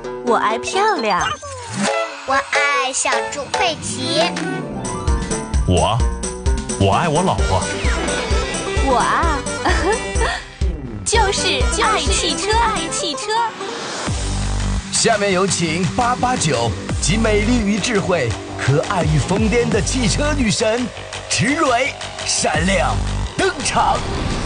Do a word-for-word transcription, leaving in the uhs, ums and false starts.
我爱漂亮。 我爱小猪佩奇。 我，我爱我老婆。 我啊，就是爱汽车，爱汽车。 下面有请八八九集美丽与智慧、可爱与疯癫的汽车女神池蕊闪亮登场。